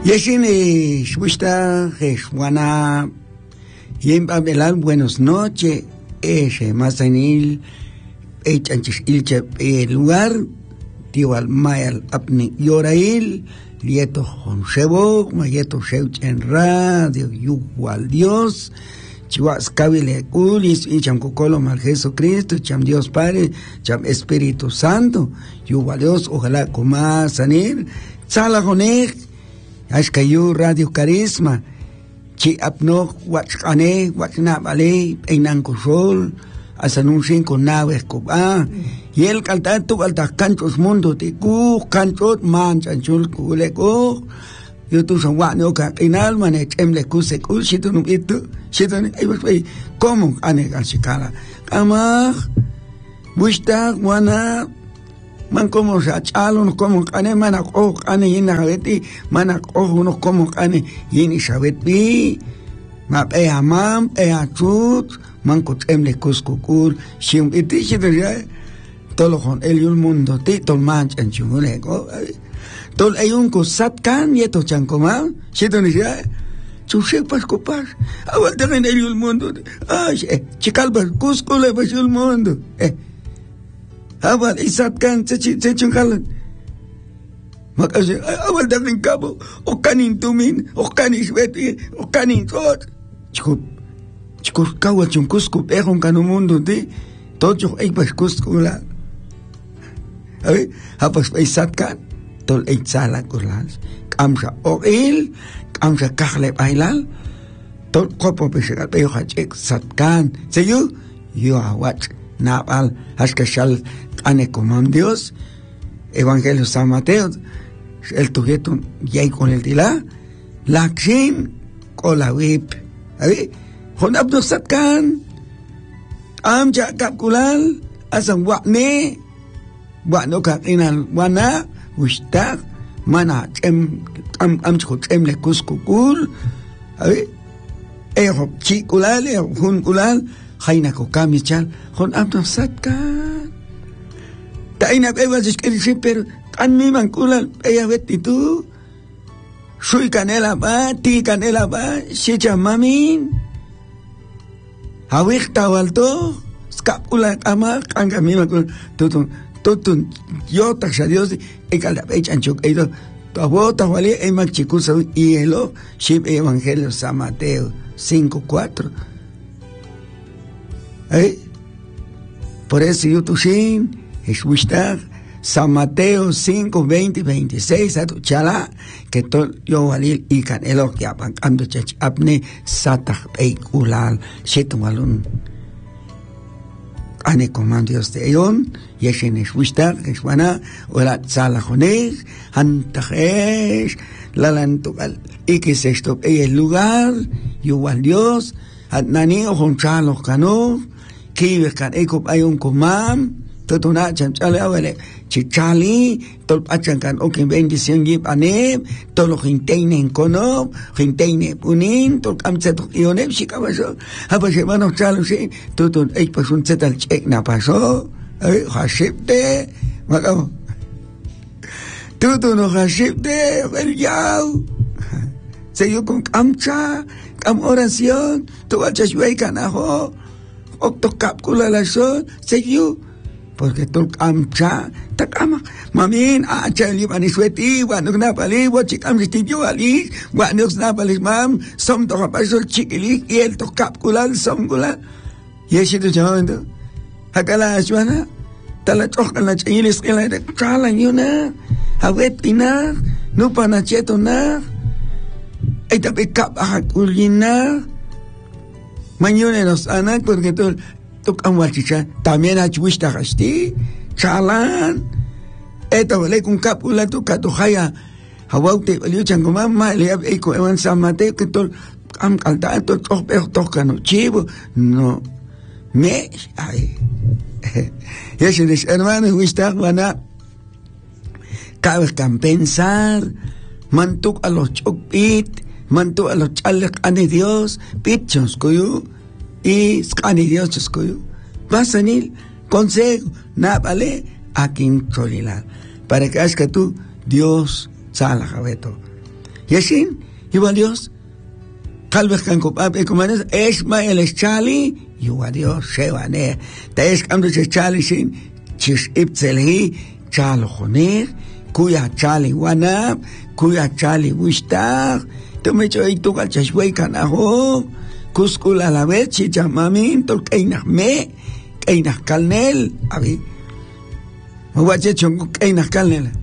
Yeshine Shwishta Jeshwana Yem Abelal, buenas noches. Masanil Echanchis Ilche el lugar Tiwal Mayal Apni Yorail Lieto Honshebo Mayeto Sheuch en radio Yuwal Dios Chihuas Kabile Ulis y Cham Cocolo Mal Jesucristo Cham Dios Padre Cham Espíritu Santo Yuwal Dios ojalá Kuma Sanil Sala Jonej Ashkayu Radio Carisma Chi apno wachane wachna vale einan kusol asanuncien con naves coba y el caltato altas cantos mundo te ku cantos manchan chul kuleko yo tu son wano ka inal mane emle kuse kul shito no itu shito ay was como ane galchikala ama bushta wana man como chalo como ane manak o ane yinageti manak o uno como ane yini shabeti ma pe amam pe achut man kot emle kuskukul shim itishi de tolo con el mundo ti tol manch en chumule go tol ayun ko satkan yeto chankoma shito ni ya chushek pas copas awal en el mundo chikalba kuskule pas el mundo awal isatkan chungalan makasih awal dating kabo o kanin tumin o kanin sweti o kanin tot chikut kawal chungkusku pehon kanu mundo ti tocho ay pas kuskula ay hapas isatkan tol ay sala kurlas kamsa oil kamsa kakhle bailal tol kopo pesegal peyo hachek satkan seyu yo awat Nabal, Haskashal, Ane Coman Dios, Evangelio San Mateo, el tujeto, Yay con el Tila, Lakshin, Kolawip, Honabno Satkan, Amja Kapkulal, Asan Wakne, Wanoka Inal Wana, Wishtak, Mana, Amchot Emle Kuskukul, Ehop Chikulal, Hunkulal, Jaina Kokamichal, Hon Abno Satkan. Taina Beba Jiskelsi, pero Kan mi Mankulal, ella vetitu. Sui Canela ba, Ti Canela ba, Shicha Mamin. Hawik Tawalto, Scapula Kama, Kanga mi Mankul, Tutun, yo taxa Dios, Ekala Bechanchuk, Edo, Tabota Wale, Emak Chikusa, y Elo, Ship Evangelio San Mateo 5:4. Por eso yo tushin, escuchar San Mateo 5:20-26, a tu chala, que todo yo valil y canelo que apancando chach apne, satach eikulal, shetumalun. Ane comandios de Eon, yeshen escuchar, eswana, ola tzalajonej, antajesh, lalantugal, y que se estopee el lugar, yo al Dios, atnani o jonchalo cano, Kiwe kan ekop ayun kumam, totuna chamchale awele, chichali, tol pachan kan okin bendición yip aneb, tolo jinteine en kono, jinteine punin, tol kamsetok ioneb, shikabaso, hapa shemano chalo si, tutun ekpasun setal chek na paso, hashipte, makamo, tutun o hashipte, el yau, se yo con kamcha, kam oración, tu achas yuekan ajo, Octo capcula la son, seguiu, porque tu amcha, takama, mamin, achali, manisweti, wanuk napali, wachikam ristibio ali, wanuk napali, mam, som to kapasol chikili, y el to capcula, somgula, y ese tu chamando, hakala aswana, talachokan la chayilis, que la chalan yuna, awetina, no panacheto na, etape cap akulina, Mañana nos anak porque tú kamwachicha también achuista gasti chalan esto vale con capula tu katuhaya hawaute liu changoma le eko evan San Mateo que tú am calta tu toca chivo no me ay ese es hermano gusta wana cabe pensar mantuk a los chokpit mantu a los chales ane Dios pichos kuyu y ane Dios kuyu vas a ir consejo na vale a quien cholilar para que hagas que tú Dios sala jabeto Y así, igual Dios, calvez can copap, como es el eschali, igual Dios, se van te es cuando se chali sin, chis ipselhi, chalo joner, cuya chali wanap, cuya chali wistar, tú me echo y tú gachas wey canajo, cuscula la vez, chicha mamin, tol keinas me, keinas calnel, abi, maguache chongo keinas calnel.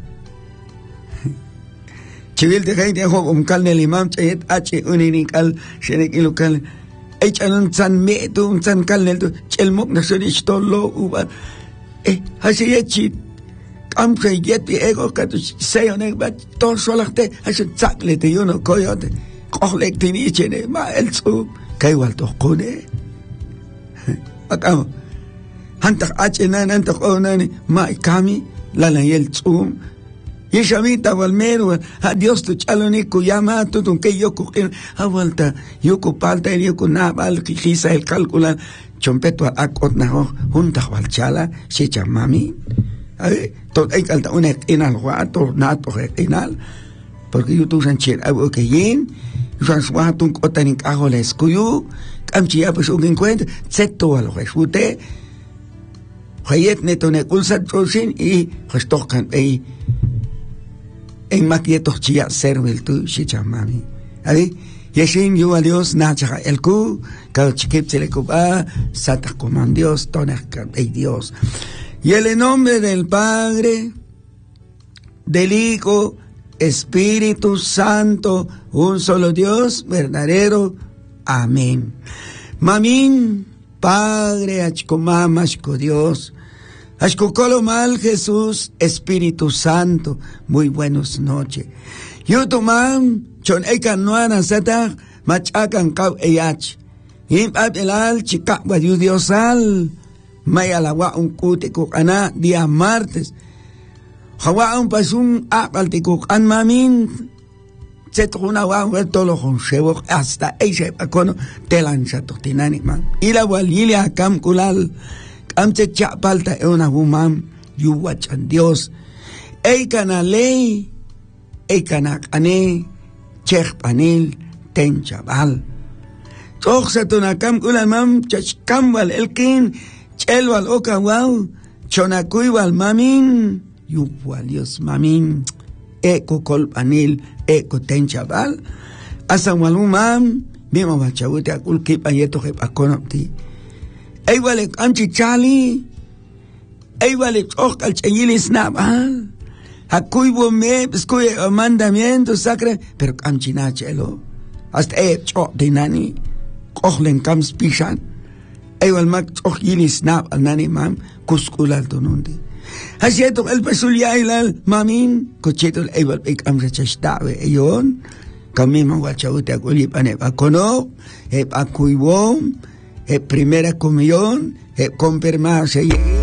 Civil de gente un calnel imam chayet h uninikal shenikil kal echan un san me tu un san calnel tu chelmok na sonish tolo uba así echi am sayet ego ka tu sayonek ba to solarte así zakle te yo no coyote kohlek tini chene ma el su kay wal to kone akam hantak h nan hantak onani ma kami la la el su y shamita walmero a Dios tu chalonico llama tu que yo coger a vuelta yo copalta y yo con naval que quizá el calcular chompeto a cotnajo junta wal chala se chamami a ver todo hay calta una enal guato nato enal porque yo tu sancher algo que yin François tu cotan cajo les cuyo camchia pues un encuentro seto a lo resute hayet neto ne kulsat trosin y restocan ahí en maquietos chia servel tu shichamami. ¿Ahí? Y así yo a Dios nacha el cu, cada chiquip se le cuba, sata coman Dios, tonas Dios. Y en el nombre del Padre, del Hijo, Espíritu Santo, un solo Dios verdadero. Amén. Mamín, Padre, achcomama, achco Dios. Ashkokolo mal Jesús, Espíritu Santo, muy buenas noches. Yutumam, chon ekan nuana sata, machakan kau eyach. Im abelal chikakwa yudiosal, mayalawa un kutikuk ana, día martes. Hawa un pasun apaltikuk an mamin, setrunawa un vertolo con shebok, hasta eise pacono, telancha totinani man. Ila walilia akam kulal, amche chapalta e una gumam yuwachan Dios eikana ley eikana ane chech panil ten chaval toxatuna kam kulamam chachkambal elkin chelwal okawaw chonakuywal mamin yuwal Dios mamin eko kol panil eko ten chaval asan walumam bima bachawute akul kipayeto kepakonopti ay wale amchi chali ay wale chokal chayilis nabal hakuy me escuye mandamiento sacre pero amchi nachelo hasta chok dinani kohlen kam spishan ay wal mak chokilis nabal nani mam kuskulal tonundi hasieto el pesulia ilal mamin cocheto ay wal ek amcha chashtawe ayon kami mawachawute akuli pane bakono e akuybom primera comunión, confirmarse.